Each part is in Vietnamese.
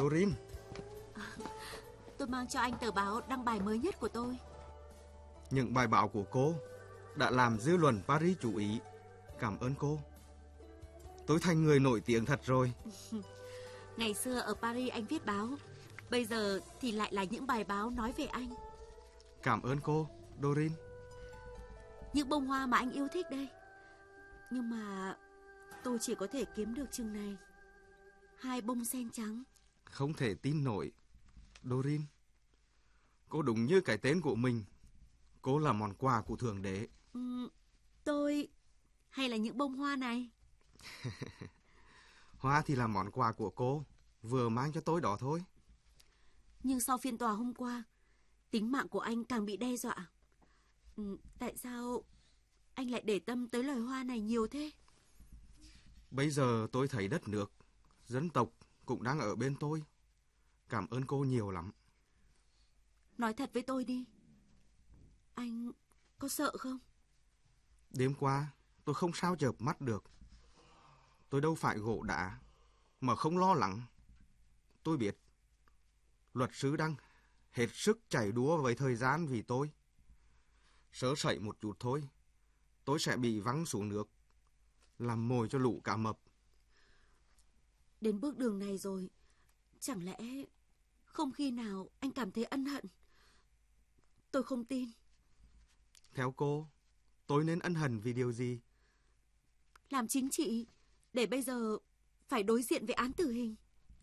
Dorin. Tôi mang cho anh tờ báo đăng bài mới nhất của tôi. Những bài báo của cô đã làm dư luận Paris chú ý. Cảm ơn cô. Tôi thành người nổi tiếng thật rồi. Ngày xưa ở Paris anh viết báo, bây giờ thì lại là những bài báo nói về anh. Cảm ơn cô, Dorin. Những bông hoa mà anh yêu thích đây. Nhưng mà tôi chỉ có thể kiếm được chừng này. 2 bông sen trắng. Không thể tin nổi. Dorin, cô đúng như cái tên của mình. Cô là món quà của Thượng Đế. Tôi... hay là những bông hoa này? Hoa thì là món quà của cô, vừa mang cho tôi đó thôi. Nhưng sau phiên tòa hôm qua, tính mạng của anh càng bị đe dọa. Tại sao anh lại để tâm tới loài hoa này nhiều thế? Bây giờ tôi thấy đất nước, dân tộc cũng đang ở bên tôi. Cảm ơn cô nhiều lắm. Nói thật với tôi đi. Anh có sợ không? Đêm qua tôi không sao chợp mắt được. Tôi đâu phải gỗ đá mà không lo lắng. Tôi biết luật sư đang hết sức chạy đúa với thời gian vì tôi. Sơ sẩy một chút thôi, tôi sẽ bị văng xuống nước, làm mồi cho lũ cá mập. Đến bước đường này rồi, chẳng lẽ không khi nào anh cảm thấy ân hận? Tôi không tin. Theo cô, tôi nên ân hận vì điều gì? Làm chính trị, để bây giờ phải đối diện với án tử hình.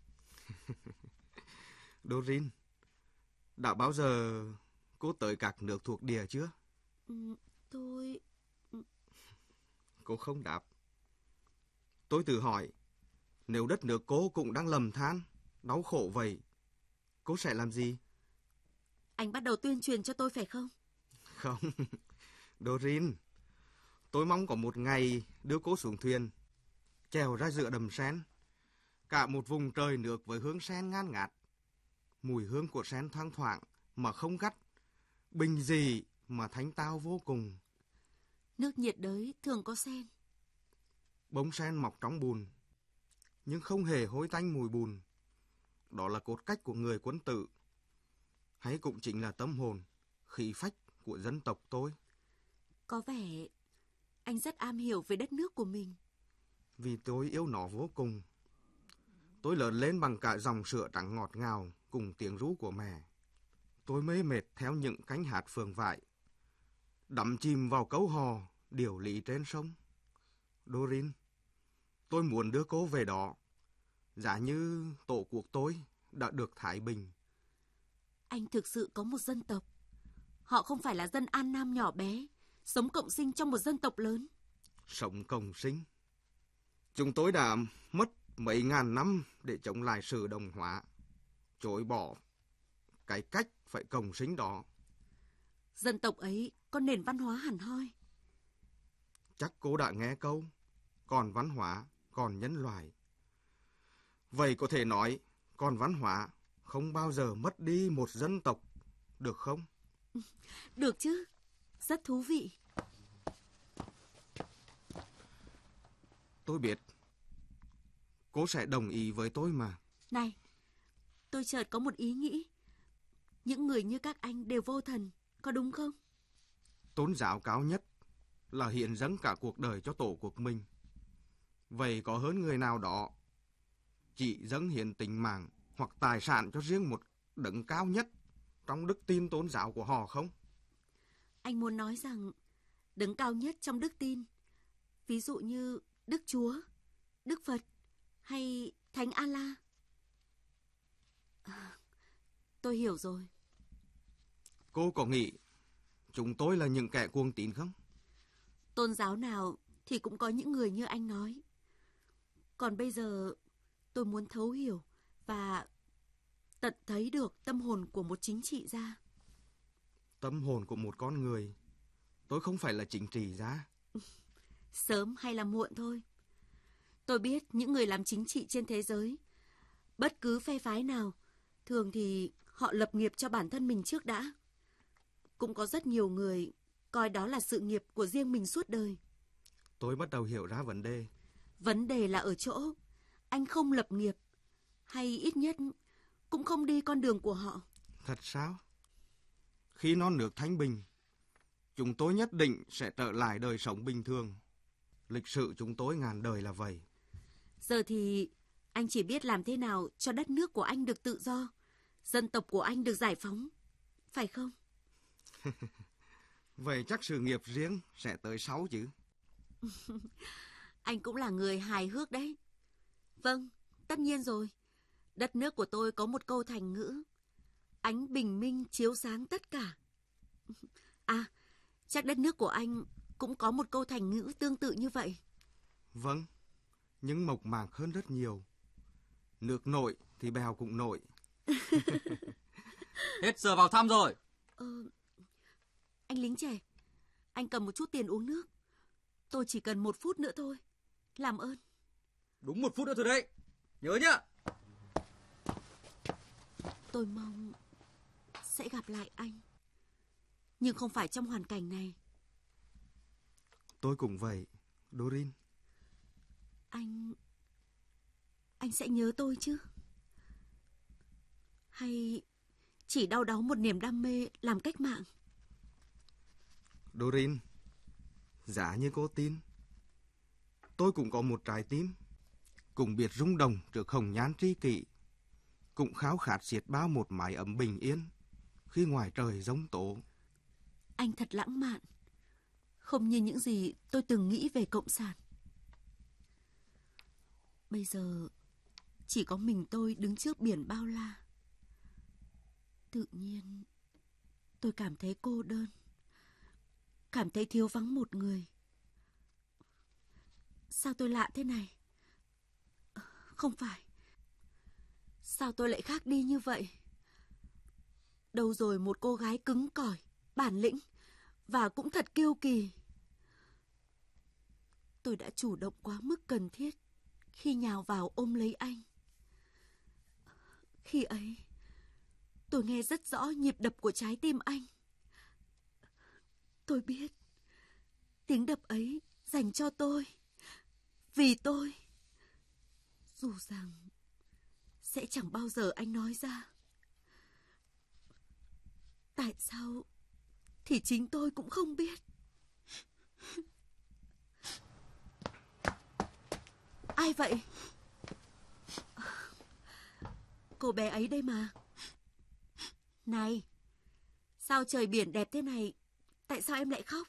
Dorin, đã bao giờ cô tới các nước thuộc địa chưa? Tôi... Cô không đáp. Tôi tự hỏi, nếu đất nước cô cũng đang lầm than, đau khổ vậy, cô sẽ làm gì? Anh bắt đầu tuyên truyền cho tôi phải không? Không, Dorin, tôi mong có một ngày đưa cô xuống thuyền, chèo ra giữa đầm sen, cả một vùng trời nước với hương sen ngát ngát, mùi hương của sen thoang thoảng mà không gắt, bình dị mà thanh tao vô cùng. Nước nhiệt đới thường có sen. Bông sen mọc trong bùn, nhưng không hề hôi tanh mùi bùn. Đó là cốt cách của người quân tử, hay cũng chính là tâm hồn, khí phách của dân tộc tôi. Có vẻ anh rất am hiểu về đất nước của mình. Vì tôi yêu nó vô cùng. Tôi lớn lên bằng cả dòng sữa trắng ngọt ngào cùng tiếng ru của mẹ. Tôi mê mệt theo những cánh hát phường vải, đắm chìm vào câu hò, điệu lý trên sông. Dorin, tôi muốn đưa cô về đó, giả như tổ quốc tôi đã được thái bình. Anh thực sự có một dân tộc. Họ không phải là dân An Nam nhỏ bé, sống cộng sinh trong một dân tộc lớn. Sống cộng sinh? Chúng tôi đã mất mấy ngàn năm để chống lại sự đồng hóa, chối bỏ cái cách phải cộng sinh đó. Dân tộc ấy có nền văn hóa hẳn hoi. Chắc cô đã nghe câu, còn văn hóa, còn nhân loại. Vậy có thể nói, còn văn hóa không bao giờ mất đi một dân tộc, được không? Được chứ, rất thú vị. Tôi biết, cô sẽ đồng ý với tôi mà. Này, tôi chợt có một ý nghĩ. Những người như các anh đều vô thần, có đúng không? Tôn giáo cao nhất là hiện dâng cả cuộc đời cho tổ quốc mình. Vậy có hơn người nào đó chỉ dâng hiến tính mạng hoặc tài sản cho riêng một đấng cao nhất trong đức tin tôn giáo của họ không? Anh muốn nói rằng đấng cao nhất trong đức tin, ví dụ như Đức Chúa, Đức Phật hay Thánh Allah. Tôi hiểu rồi. Cô có nghĩ chúng tôi là những kẻ cuồng tín không? Tôn giáo nào thì cũng có những người như anh nói. Còn bây giờ tôi muốn thấu hiểu và tận thấy được tâm hồn của một chính trị gia. Tâm hồn của một con người. Tôi không phải là chính trị gia. Sớm hay là muộn thôi. Tôi biết những người làm chính trị trên thế giới, bất cứ phe phái nào, thường thì họ lập nghiệp cho bản thân mình trước đã. Cũng có rất nhiều người coi đó là sự nghiệp của riêng mình suốt đời. Tôi bắt đầu hiểu ra vấn đề. Vấn đề là ở chỗ anh không lập nghiệp, hay ít nhất cũng không đi con đường của họ. Thật sao? Khi non nước thanh bình, chúng tôi nhất định sẽ trở lại đời sống bình thường. Lịch sử chúng tôi ngàn đời là vậy. Giờ thì anh chỉ biết làm thế nào cho đất nước của anh được tự do, dân tộc của anh được giải phóng, phải không? Vậy chắc sự nghiệp riêng sẽ tới sau chứ. Anh cũng là người hài hước đấy. Vâng, tất nhiên rồi. Đất nước của tôi có một câu thành ngữ: ánh bình minh chiếu sáng tất cả. À, chắc đất nước của anh cũng có một câu thành ngữ tương tự như vậy. Vâng, nhưng mộc mạc hơn rất nhiều. Nước nổi thì bèo cũng nổi. Hết giờ vào thăm rồi. Anh lính trẻ, anh cầm một chút tiền uống nước. Tôi chỉ cần 1 phút nữa thôi. Làm ơn. Đúng 1 phút nữa thôi đấy. Nhớ nhá. Tôi mong sẽ gặp lại anh, nhưng không phải trong hoàn cảnh này. Tôi cũng vậy, Dorin. Anh sẽ nhớ tôi chứ? Hay chỉ đau đáu một niềm đam mê làm cách mạng? Dorin, giả như cô tin, tôi cũng có một trái tim, cũng biết rung động trước hồng nhan tri kỷ, cũng khao khát xiết bao một mái ấm bình yên khi ngoài trời giông tố. Anh thật lãng mạn, không như những gì tôi từng nghĩ về cộng sản. Bây giờ chỉ có mình tôi đứng trước biển bao la. Tự nhiên tôi cảm thấy cô đơn, cảm thấy thiếu vắng một người. Sao tôi lạ thế này? Không phải. Sao tôi lại khác đi như vậy? Đâu rồi một cô gái cứng cỏi, bản lĩnh và cũng thật kiêu kỳ. Tôi đã chủ động quá mức cần thiết khi nhào vào ôm lấy anh. Khi ấy, tôi nghe rất rõ nhịp đập của trái tim anh. Tôi biết tiếng đập ấy dành cho tôi, vì tôi. Dù rằng sẽ chẳng bao giờ anh nói ra. Tại sao thì chính tôi cũng không biết. Ai vậy? Cô bé ấy đây mà. Này, sao trời biển đẹp thế này, tại sao em lại khóc?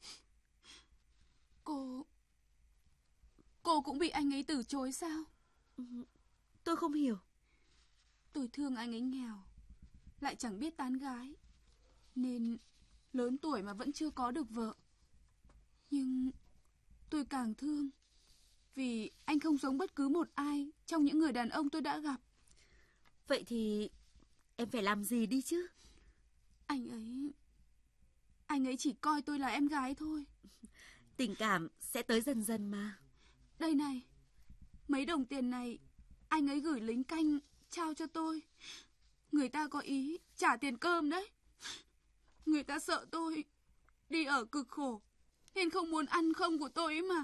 Cô cũng bị anh ấy từ chối sao? Tôi không hiểu. Tôi thương anh ấy nghèo, lại chẳng biết tán gái, nên lớn tuổi mà vẫn chưa có được vợ. Nhưng tôi càng thương vì anh không giống bất cứ một ai trong những người đàn ông tôi đã gặp. Vậy thì em phải làm gì đi chứ? Anh ấy chỉ coi tôi là em gái thôi. Tình cảm sẽ tới dần dần mà. Đây này, mấy đồng tiền này anh ấy gửi lính canh trao cho tôi. Người ta có ý trả tiền cơm đấy. Người ta sợ tôi đi ở cực khổ nên không muốn ăn không của tôi ấy mà.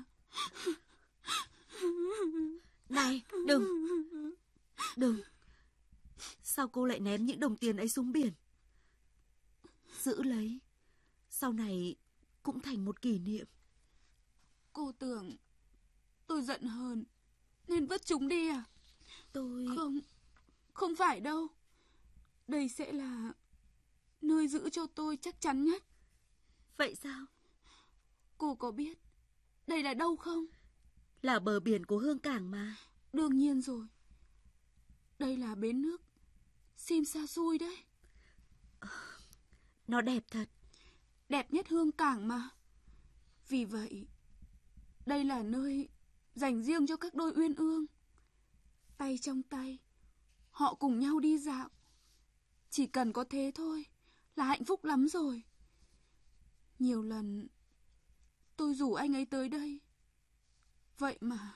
Này, đừng. Sao cô lại ném những đồng tiền ấy xuống biển? Giữ lấy, sau này cũng thành một kỷ niệm. Cô tưởng tôi giận hờn nên vứt chúng đi à? Không phải đâu. Đây sẽ là nơi giữ cho tôi chắc chắn nhất. Vậy sao? Cô có biết đây là đâu không? Là bờ biển của Hương Cảng mà. Đương nhiên rồi. Đây là bến nước Simsasui đấy. Nó đẹp thật. Đẹp nhất Hương Cảng mà. Vì vậy, đây là nơi dành riêng cho các đôi uyên ương. Tay trong tay, họ cùng nhau đi dạo. Chỉ cần có thế thôi là hạnh phúc lắm rồi. Nhiều lần tôi rủ anh ấy tới đây. Vậy mà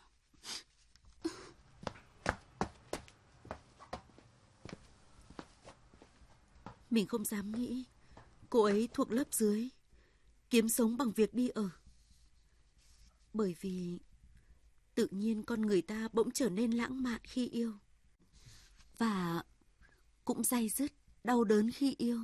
mình không dám nghĩ cô ấy thuộc lớp dưới, kiếm sống bằng việc đi ở. Bởi vì tự nhiên con người ta bỗng trở nên lãng mạn khi yêu. Và cũng day dứt, đau đớn khi yêu.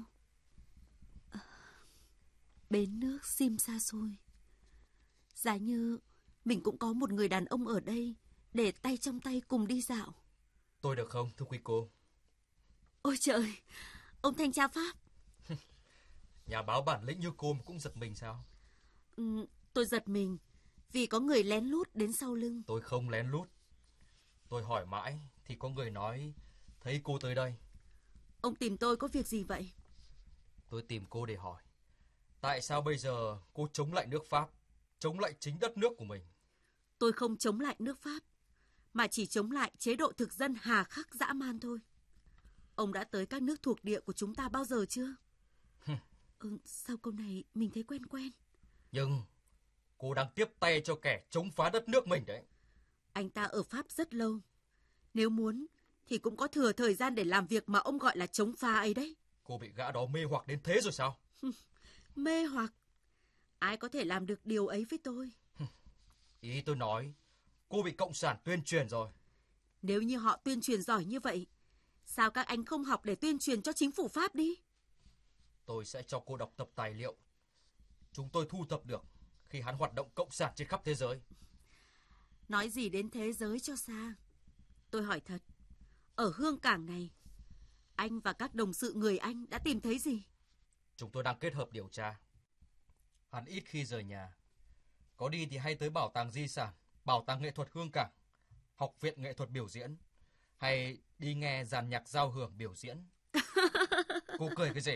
Bến nước sim xa xôi. Giá như mình cũng có một người đàn ông ở đây để tay trong tay cùng đi dạo. Tôi được không, thưa quý cô? Ôi trời, ông thanh tra Pháp. Nhà báo bản lĩnh như cô mà cũng giật mình sao? Tôi giật mình vì có người lén lút đến sau lưng. Tôi không lén lút. Tôi hỏi mãi thì có người nói thấy cô tới đây. Ông tìm tôi có việc gì vậy? Tôi tìm cô để hỏi tại sao bây giờ cô chống lại nước Pháp, chống lại chính đất nước của mình? Tôi không chống lại nước Pháp, mà chỉ chống lại chế độ thực dân hà khắc dã man thôi. Ông đã tới các nước thuộc địa của chúng ta bao giờ chưa? Sao câu này mình thấy quen quen. Nhưng cô đang tiếp tay cho kẻ chống phá đất nước mình đấy. Anh ta ở Pháp rất lâu. Nếu muốn thì cũng có thừa thời gian để làm việc mà ông gọi là chống phá ấy đấy. Cô bị gã đó mê hoặc đến thế rồi sao? Mê hoặc? Ai có thể làm được điều ấy với tôi? Ý tôi nói, cô bị cộng sản tuyên truyền rồi. Nếu như họ tuyên truyền giỏi như vậy, sao các anh không học để tuyên truyền cho chính phủ Pháp đi? Tôi sẽ cho cô đọc tập tài liệu chúng tôi thu thập được khi hắn hoạt động cộng sản trên khắp thế giới. Nói gì đến thế giới cho xa. Tôi hỏi thật, ở Hương Cảng này, anh và các đồng sự người Anh đã tìm thấy gì? Chúng tôi đang kết hợp điều tra. Hắn ít khi rời nhà. Có đi thì hay tới bảo tàng di sản, bảo tàng nghệ thuật Hương Cảng, học viện nghệ thuật biểu diễn, hay đi nghe dàn nhạc giao hưởng biểu diễn. Cô cười cái gì?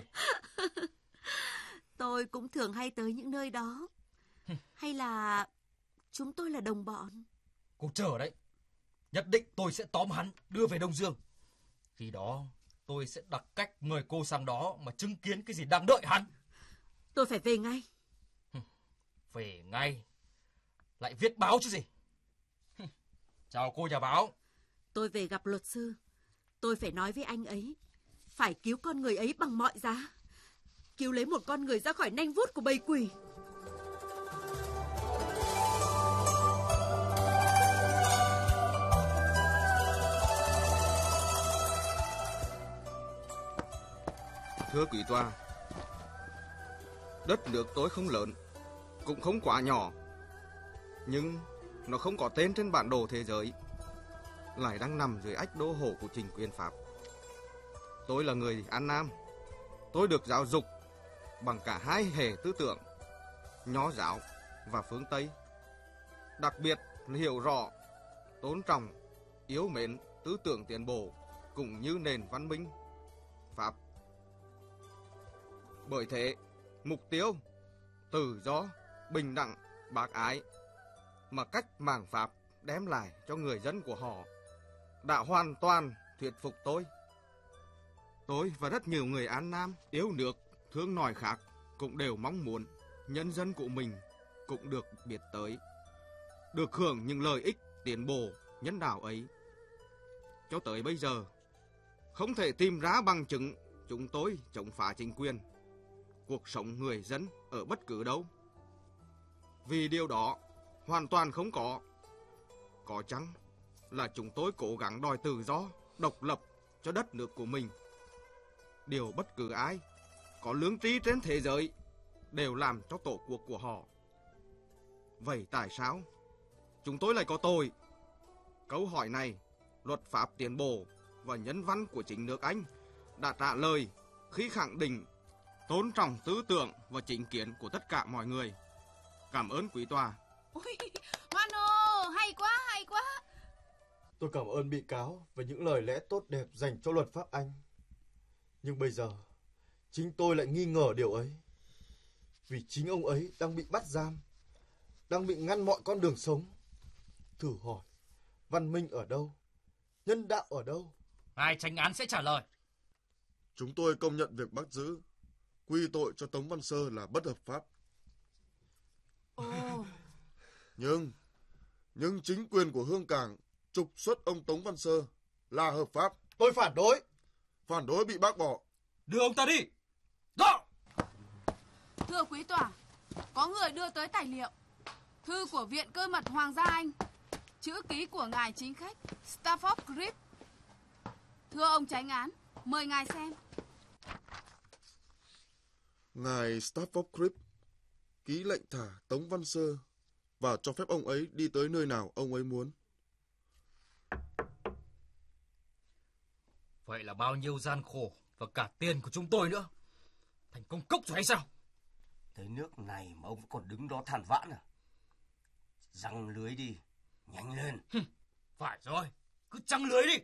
Tôi cũng thường hay tới những nơi đó. Hay là chúng tôi là đồng bọn? Cô chờ đấy. Nhất định tôi sẽ tóm hắn, đưa về Đông Dương. Khi đó tôi sẽ đặt cách mời cô sang đó mà chứng kiến cái gì đang đợi hắn. Tôi phải về ngay. Về ngay? Lại viết báo chứ gì? Chào cô nhà báo. Tôi về gặp luật sư. Tôi phải nói với anh ấy, phải cứu con người ấy bằng mọi giá. Cứu lấy một con người ra khỏi nanh vuốt của bầy quỷ. Thưa quý tòa, đất nước tôi không lớn, cũng không quá nhỏ, nhưng nó không có tên trên bản đồ thế giới, lại đang nằm dưới ách đô hộ của chính quyền Pháp. Tôi là người An Nam, tôi được giáo dục bằng cả hai hệ tư tưởng, Nho giáo và phương Tây. Đặc biệt là hiểu rõ, tôn trọng, yêu mến tư tưởng tiến bộ cũng như nền văn minh Pháp. Bởi thế, mục tiêu tự do, bình đẳng, bác ái mà cách mạng Pháp đem lại cho người dân của họ đã hoàn toàn thuyết phục tôi. Tôi và rất nhiều người An Nam yêu nước, thương nòi khác cũng đều mong muốn nhân dân của mình cũng được biết tới, được hưởng những lợi ích tiến bộ nhân đạo ấy. Cho tới bây giờ, không thể tìm ra bằng chứng chúng tôi chống phá chính quyền, cuộc sống người dân ở bất cứ đâu. Vì điều đó hoàn toàn không có. Có chăng là chúng tôi cố gắng đòi tự do, độc lập cho đất nước của mình. Điều bất cứ ai có lương tri trên thế giới đều làm cho tổ quốc của họ. Vậy tại sao chúng tôi lại có tội? Câu hỏi này, luật pháp tiến bộ và nhân văn của chính nước Anh đã trả lời khi khẳng định tôn trọng tư tưởng và chính kiến của tất cả mọi người. Cảm ơn quý tòa. Ôi, Mano, hay quá, hay quá. Tôi cảm ơn bị cáo về những lời lẽ tốt đẹp dành cho luật pháp Anh. Nhưng bây giờ, chính tôi lại nghi ngờ điều ấy. Vì chính ông ấy đang bị bắt giam, đang bị ngăn mọi con đường sống. Thử hỏi, văn minh ở đâu? Nhân đạo ở đâu? Ai tranh án sẽ trả lời. Chúng tôi công nhận việc bắt giữ, quy tội cho Tống Văn Sơ là bất hợp pháp. Ồ. Nhưng chính quyền của Hương Cảng trục xuất ông Tống Văn Sơ là hợp pháp. Tôi phản đối. Phản đối bị bác bỏ. Đưa ông ta đi. Đó. Thưa quý tòa, có người đưa tới tài liệu. Thư của Viện Cơ mật Hoàng gia Anh, chữ ký của ngài chính khách Stafford Cripps. Thưa ông chánh án, Mời ngài xem. Ngài Stafford Cribb ký lệnh thả Tống Văn Sơ và cho phép ông ấy đi tới nơi nào ông ấy muốn. Vậy là bao nhiêu gian khổ và cả tiền của chúng tôi nữa thành công cốc rồi hay sao? Tới nước này mà ông vẫn còn đứng đó than vãn à? Giăng lưới đi, nhanh lên. Phải rồi, cứ trăng lưới đi.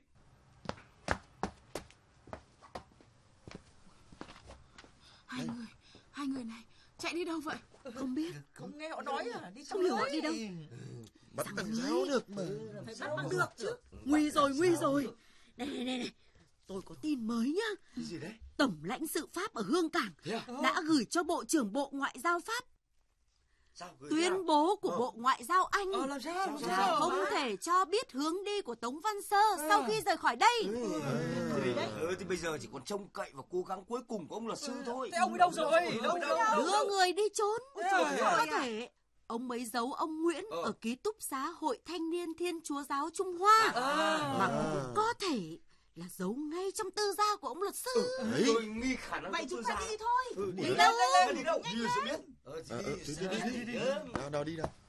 Hai người này chạy đi đâu vậy? Không biết. Không nghe họ nói à? Đi Không hiểu họ đi đâu. Bắt thằng giáo được mà. Phải bắt bằng được chứ. Nguy rồi. Này. Tôi có tin mới nhá. Cái gì đấy? Tổng lãnh sự Pháp ở Hương Cảng đã gửi cho Bộ trưởng Bộ Ngoại giao Pháp tuyên bố của Bộ Ngoại giao Anh Làm sao? là không thể cho biết hướng đi của Tống Văn Sơ sau khi rời khỏi đây. Thì bây giờ chỉ còn trông cậy vào cố gắng cuối cùng của ông luật sư thôi. Thế ông ấy đâu rồi? Đưa người đi trốn. Có thể ông ấy giấu ông Nguyễn ở ký túc xá Hội Thanh niên Thiên Chúa giáo Trung Hoa. Mà cũng có thể là giấu ngay trong tư gia của ông luật sư. Tôi nghi khả năng Vậy tư chúng gia. ta đi thôi. Đi đâu? Đi rồi sẽ biết. Đi. Nào đi nào.